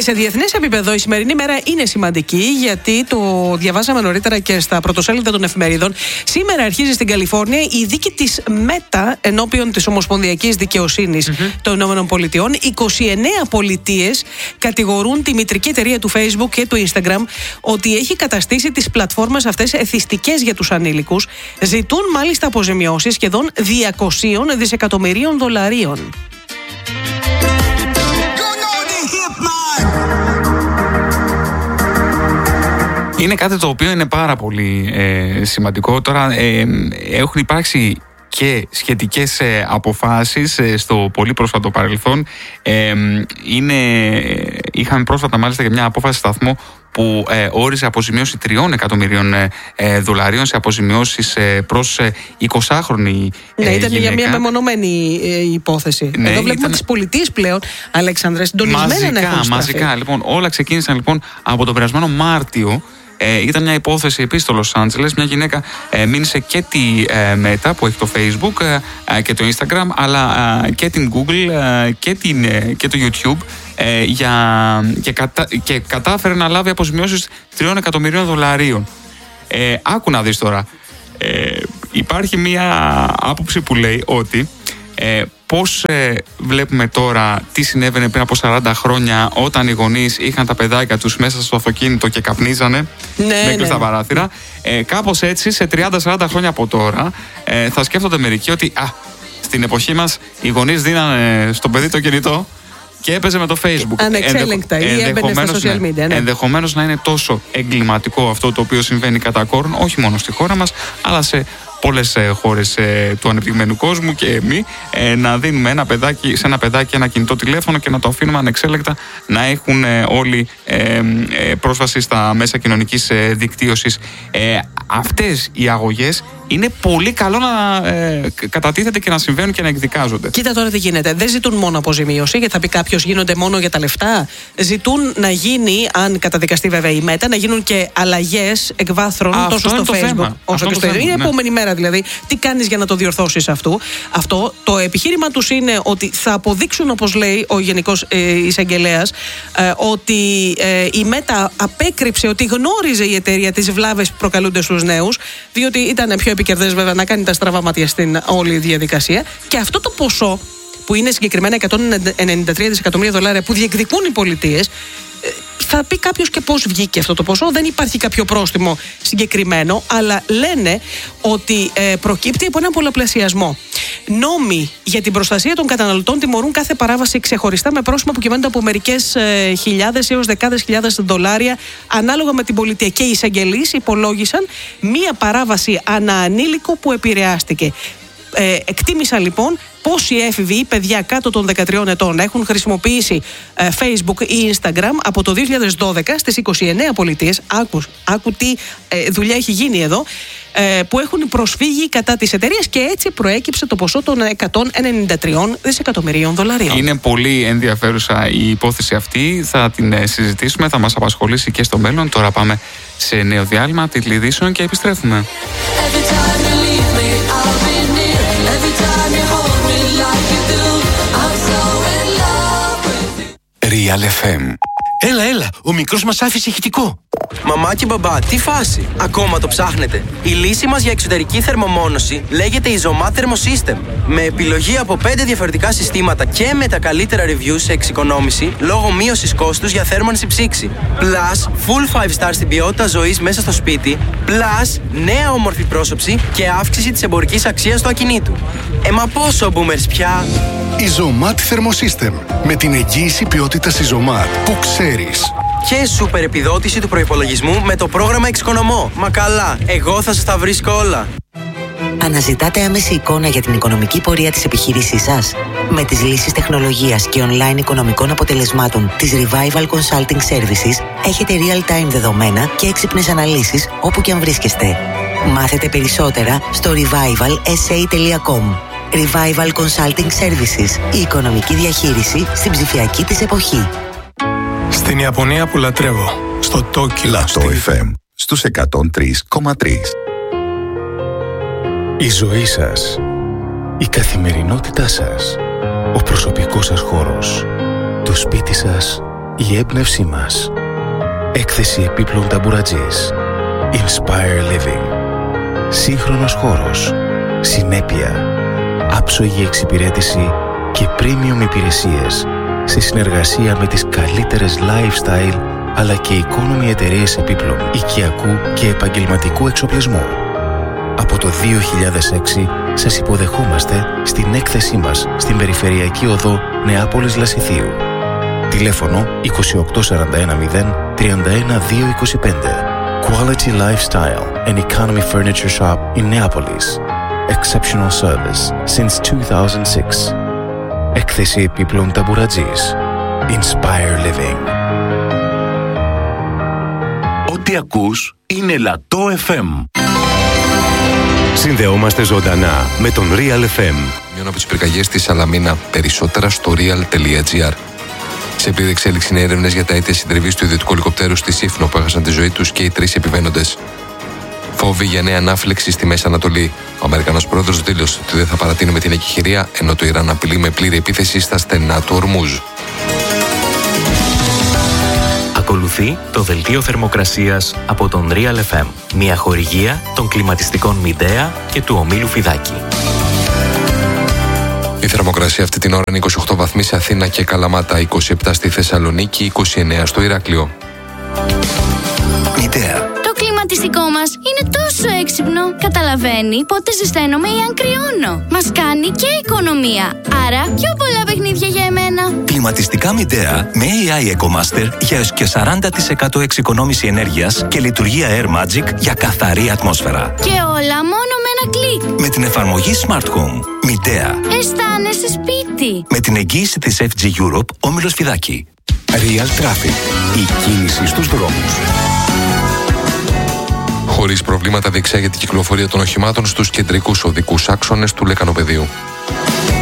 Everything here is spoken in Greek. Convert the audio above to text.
σε διεθνές επίπεδο η σημερινή μέρα είναι σημαντική, γιατί το διαβάσαμε νωρίτερα και στα πρωτοσέλιδα των εφημερίδων. Σήμερα αρχίζει στην Καλιφόρνια η δίκη της Μέτα ενώπιον της Ομοσπονδιακής Δικαιοσύνης των ΗΠΑ. 29 πολιτείες κατηγορούν τη μητρική εταιρεία του Facebook και του Instagram ότι έχει καταστήσει τις πλατφόρμες αυτές εθιστικές για τους ανήλικους. Ζητούν μάλιστα αποζημιώσεις σχεδόν $200 δισεκατομμυρίων. Είναι κάτι το οποίο είναι πάρα πολύ σημαντικό. Τώρα έχουν υπάρξει και σχετικές αποφάσεις στο πολύ πρόσφατο παρελθόν. Είχαμε πρόσφατα μάλιστα και μια απόφαση σταθμό που όριζε αποζημίωση $3 εκατομμυρίων σε αποζημιώσεις προς 20χρονη Ναι, ήταν γυναίκα. για μια μεμονωμένη υπόθεση. Ναι, εδώ βλέπουμε τις πολιτείες πλέον, Αλέξανδρε, συντονισμένα να έχουν στραφεί. Μαζικά, λοιπόν, όλα ξεκίνησαν λοιπόν από τον περασμένο Μάρτιο. Ήταν μια υπόθεση επίσης στο Λος Άντζελες. Μια γυναίκα μίλησε και τη Meta που έχει το Facebook και το Instagram, αλλά και την Google και το YouTube και κατάφερε να λάβει αποζημιώσεις $3 εκατομμυρίων. Άκου να δεις τώρα. Υπάρχει μια άποψη που λέει ότι πώς βλέπουμε τώρα τι συνέβαινε πριν από 40 χρόνια όταν οι γονείς είχαν τα παιδάκια τους μέσα στο αυτοκίνητο και καπνίζανε με στα παράθυρα. Κάπως έτσι σε 30-40 χρόνια από τώρα θα σκέφτονται μερικοί ότι στην εποχή μας οι γονείς δίνανε στο παιδί το κινητό και έπαιζε με το Facebook. Ανεξέλεγκτα ή έμπαινε στα social media. Ναι. Ενδεχομένως να είναι τόσο εγκληματικό αυτό το οποίο συμβαίνει κατά κόρον, όχι μόνο στη χώρα μας, αλλά σε πολλές χώρες του ανεπτυγμένου κόσμου και εμείς, να δίνουμε σε ένα παιδάκι ένα κινητό τηλέφωνο και να το αφήνουμε ανεξέλεγκτα να έχουν όλοι πρόσβαση στα μέσα κοινωνικής δικτύωσης. Αυτές οι αγωγές είναι πολύ καλό να κατατίθεται και να συμβαίνουν και να εκδικάζονται. Κοίτα τώρα τι γίνεται. Δεν ζητούν μόνο αποζημίωση, γιατί θα πει κάποιος γίνονται μόνο για τα λεφτά. Ζητούν να γίνει, αν καταδικαστεί βέβαια η Μέτα, να γίνουν και αλλαγές εκ βάθρων τόσο στο Facebook όσο και στο Instagram. Είναι η επόμενη μέρα δηλαδή. Τι κάνεις για να το διορθώσεις αυτό. Το επιχείρημα τους είναι ότι θα αποδείξουν, όπως λέει ο Γενικός Εισαγγελέας, ότι η Μέτα απέκρυψε ότι γνώριζε η εταιρεία τις βλάβες που προκαλούνται στους νέους, διότι ήταν πιο επικερδές βέβαια να κάνει τα στραβά μάτια στην όλη διαδικασία. Και αυτό το ποσό, που είναι συγκεκριμένα $193 δισεκατομμύρια που διεκδικούν οι πολιτείες, θα πει κάποιος και πώς βγήκε αυτό το ποσό. Δεν υπάρχει κάποιο πρόστιμο συγκεκριμένο, αλλά λένε ότι προκύπτει από έναν πολλαπλασιασμό. Νόμοι για την προστασία των καταναλωτών τιμωρούν κάθε παράβαση ξεχωριστά με πρόστιμα που κυμαίνονται από μερικές χιλιάδες έως δεκάδες χιλιάδες $, ανάλογα με την πολιτεία. Και οι εισαγγελείς υπολόγισαν μία παράβαση ανά ανήλικο που επηρεάστηκε. Εκτίμησα λοιπόν πόσοι έφηβοι ή παιδιά κάτω των 13 ετών έχουν χρησιμοποιήσει Facebook ή Instagram από το 2012 στις 29 πολιτείες. Άκου τι δουλειά έχει γίνει εδώ, που έχουν προσφύγει κατά της εταιρείας, και έτσι προέκυψε το ποσό των $193 δισεκατομμυρίων. Είναι πολύ ενδιαφέρουσα η υπόθεση αυτή. Θα την συζητήσουμε, θα μας απασχολήσει και στο μέλλον. Τώρα πάμε σε νέο διάλειμμα τίτλοι ειδήσεων και επιστρέφουμε. Real FM. Έλα, ο μικρός μας άφησε ηχητικό. Μαμά και μπαμπά, τι φάση? Ακόμα το ψάχνετε? Η λύση μας για εξωτερική θερμομόνωση λέγεται Isomat Thermosystem. Με επιλογή από 5 διαφορετικά συστήματα και με τα καλύτερα reviews σε εξοικονόμηση λόγω μείωσης κόστους για θέρμανση ψήξη. Plus, full 5 star στην ποιότητα ζωής μέσα στο σπίτι. Plus, νέα όμορφη πρόσωψη και αύξηση της εμπορικής αξίας του ακινήτου. Μα πόσο boomers πια? Isomat Thermosystem. Με την εγγύηση ποιότητας Isomat που ξέρεις. Και σούπερ επιδότηση του προϋπολογισμού με το πρόγραμμα Εξοικονομώ. Μα καλά, εγώ θα σας τα βρίσκω όλα. Αναζητάτε άμεση εικόνα για την οικονομική πορεία της επιχείρησής σας? Με τις λύσεις τεχνολογίας και online οικονομικών αποτελεσμάτων της Revival Consulting Services έχετε real-time δεδομένα και έξυπνες αναλύσεις όπου και αν βρίσκεστε. Μάθετε περισσότερα στο revivalsa.com. Revival Consulting Services. Η οικονομική διαχείριση στην ψηφιακή της εποχή. Στην Ιαπωνία που λατρεύω, στο Τόκιο, Λαστό FM, στους 103,3. Η ζωή σας, η καθημερινότητά σας, ο προσωπικός σας χώρος, το σπίτι σας, η έμπνευσή μας. Έκθεση επίπλων ταμπουρατζής. Inspire Living. Σύγχρονος χώρος. Συνέπεια. Άψογη εξυπηρέτηση και premium υπηρεσίες σε συνεργασία με τις καλύτερες lifestyle αλλά και economy εταιρείες επίπλων, οικιακού και επαγγελματικού εξοπλισμού. Από το 2006 σας υποδεχόμαστε στην έκθεσή μας στην Περιφερειακή Οδό Νεάπολης Λασιθίου. Τηλέφωνο 28410 31225. Quality Lifestyle and Economy Furniture Shop in Neapolis. Exceptional service since 2006. Έκθεση επίπλων ταμπουρατζής. Inspire Living. Ό,τι ακούς είναι Λατό FM. Συνδεόμαστε ζωντανά με τον Real FM. Μειώνω από τις πυρκαγιές στη Σαλαμίνα, περισσότερα στο real.gr. Σε πλήρη εξέλιξη είναι έρευνες για τα αίτια συντριβής του ιδιωτικού ελικοπτέρου στη Σύφνο που έχασαν τη ζωή τους και οι 3 επιβαίνοντες. Φόβοι για νέα ανάφλεξη στη Μέση Ανατολή. Ο Αμερικανός πρόεδρος δήλωσε ότι δεν θα παρατείνουμε την εκεχηρία, ενώ το Ιράν απειλεί με πλήρη επίθεση στα στενά του Ορμούζ. Ακολουθεί το δελτίο θερμοκρασίας από τον Real FM. Μια χορηγία των κλιματιστικών Midea και του ομίλου Φιδάκη. Η θερμοκρασία αυτή την ώρα είναι 28 βαθμοί σε Αθήνα και Καλαμάτα, 27 στη Θεσσαλονίκη, 29 στο Ηράκλειο. Midea. Το κλιματιστικό μας είναι τόσο έξυπνο. Καταλαβαίνει πότε ζεσταίνομαι ή αν κρυώνω. Μας κάνει και οικονομία. Άρα πιο πολλά παιχνίδια για εμένα. Κλιματιστικά Midea με AI EcoMaster για έως και 40% εξοικονόμηση ενέργειας και λειτουργία Air Magic για καθαρή ατμόσφαιρα. Και όλα μόνο με ένα κλικ. Με την εφαρμογή Smart Home. Midea. Αισθάνεσαι σπίτι. Με την εγγύηση της FG Europe, όμιλος Φιδάκη. Real Traffic. Η κίνηση στους δρόμους. Χωρίς προβλήματα διεξάγεται η κυκλοφορία των οχημάτων στους κεντρικούς οδικούς άξονες του Λεκανοπεδίου.